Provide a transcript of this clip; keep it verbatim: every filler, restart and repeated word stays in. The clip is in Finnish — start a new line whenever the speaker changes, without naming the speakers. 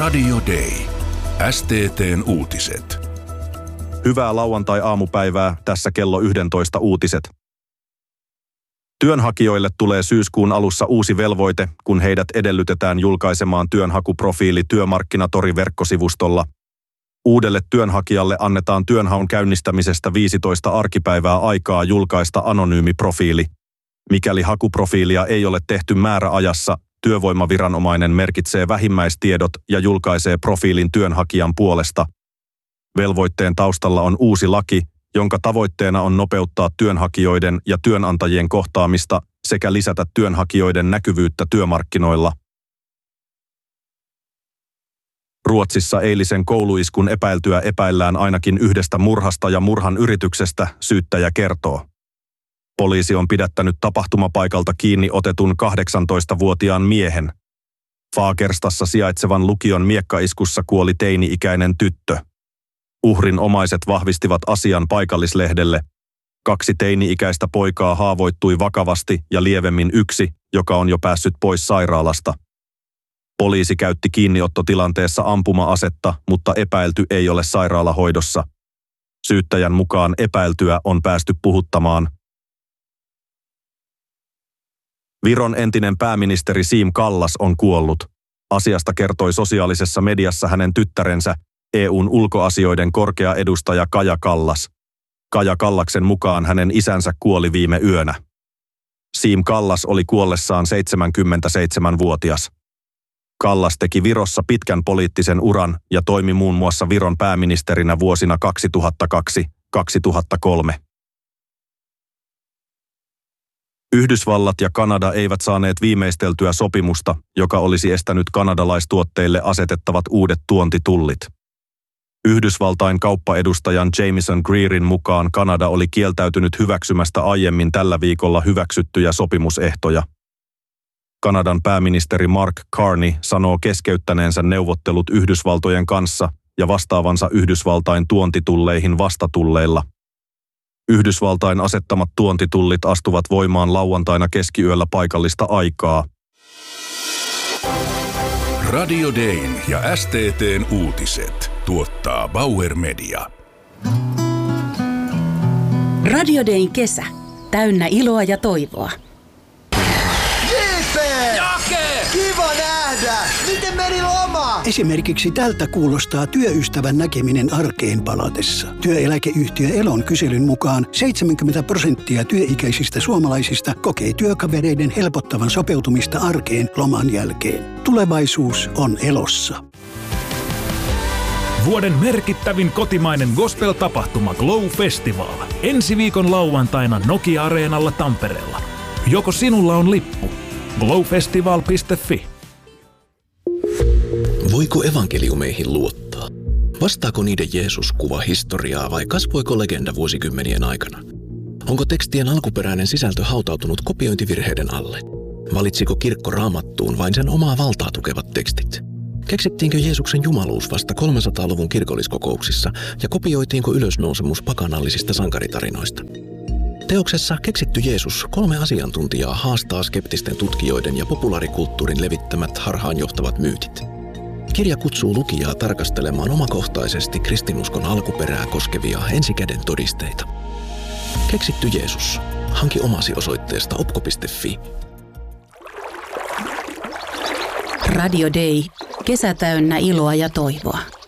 Radio Day. S T T:n uutiset.
Hyvää lauantai-aamupäivää, tässä kello yksitoista uutiset. Työnhakijoille tulee syyskuun alussa uusi velvoite, kun heidät edellytetään julkaisemaan työnhakuprofiili Työmarkkinatori-verkkosivustolla. Uudelle työnhakijalle annetaan työnhaun käynnistämisestä viisitoista arkipäivää aikaa julkaista anonyymi profiili. Mikäli hakuprofiilia ei ole tehty määräajassa, työvoimaviranomainen merkitsee vähimmäistiedot ja julkaisee profiilin työnhakijan puolesta. Velvoitteen taustalla on uusi laki, jonka tavoitteena on nopeuttaa työnhakijoiden ja työnantajien kohtaamista sekä lisätä työnhakijoiden näkyvyyttä työmarkkinoilla. Ruotsissa eilisen kouluiskun epäiltyä epäillään ainakin yhdestä murhasta ja murhan yrityksestä, syyttäjä kertoo. Poliisi on pidättänyt tapahtumapaikalta kiinni otetun kahdeksantoistavuotiaan miehen. Fagerstassa sijaitsevan lukion miekkaiskussa kuoli teini-ikäinen tyttö. Uhrin omaiset vahvistivat asian paikallislehdelle. Kaksi teini-ikäistä poikaa haavoittui vakavasti ja lievemmin yksi, joka on jo päässyt pois sairaalasta. Poliisi käytti kiinniottotilanteessa ampuma-asetta, mutta epäilty ei ole sairaalahoidossa. Syyttäjän mukaan epäiltyä on päästy puhuttamaan. Viron entinen pääministeri Siim Kallas on kuollut. Asiasta kertoi sosiaalisessa mediassa hänen tyttärensä, E U:n ulkoasioiden korkea edustaja Kaja Kallas. Kaja Kallaksen mukaan hänen isänsä kuoli viime yönä. Siim Kallas oli kuollessaan seitsemänkymmentäseitsemänvuotias. Kallas teki Virossa pitkän poliittisen uran ja toimi muun muassa Viron pääministerinä vuosina kaksituhattakaksi kaksituhattakolme. Yhdysvallat ja Kanada eivät saaneet viimeisteltyä sopimusta, joka olisi estänyt kanadalaistuotteille asetettavat uudet tuontitullit. Yhdysvaltain kauppaedustajan Jamieson Greerin mukaan Kanada oli kieltäytynyt hyväksymästä aiemmin tällä viikolla hyväksyttyjä sopimusehtoja. Kanadan pääministeri Mark Carney sanoo keskeyttäneensä neuvottelut Yhdysvaltojen kanssa ja vastaavansa Yhdysvaltain tuontitulleihin vastatulleilla. Yhdysvaltain asettamat tuontitullit astuvat voimaan lauantaina keskiyöllä paikallista aikaa.
Radio Dayn ja S T T:n uutiset tuottaa Bauer Media.
Radio Dayn kesä. Täynnä iloa ja toivoa.
Jake! Kiva nähdä! Miten meni loma?
Esimerkiksi tältä kuulostaa työystävän näkeminen arkeen palatessa. Työeläkeyhtiö Elon kyselyn mukaan seitsemänkymmentä prosenttia työikäisistä suomalaisista kokee työkavereiden helpottavan sopeutumista arkeen loman jälkeen. Tulevaisuus on Elossa.
Vuoden merkittävin kotimainen gospel-tapahtuma Glow Festival. Ensi viikon lauantaina Nokia-areenalla Tampereella. Joko sinulla on lippu? glowfestival piste fi.
Voiko evankeliumeihin luottaa? Vastaako niiden Jeesus kuva historiaa vai kasvoiko legenda vuosikymmenien aikana? Onko tekstien alkuperäinen sisältö hautautunut kopiointivirheiden alle? Valitsiko kirkko Raamattuun vain sen omaa valtaa tukevat tekstit? Keksittiinkö Jeesuksen jumaluus vasta kolmesataaluvun kirkolliskokouksissa ja kopioitiinko ylösnousemus pakanallisista sankaritarinoista? Teoksessa Keksitty Jeesus kolme asiantuntijaa haastaa skeptisten tutkijoiden ja populaarikulttuurin levittämät harhaanjohtavat myytit. Kirja kutsuu lukijaa tarkastelemaan omakohtaisesti kristinuskon alkuperää koskevia ensikäden todisteita. Keksitty Jeesus. Hanki omasi osoitteesta opko piste fi.
Radio Day. Kesä täynnä iloa ja toivoa.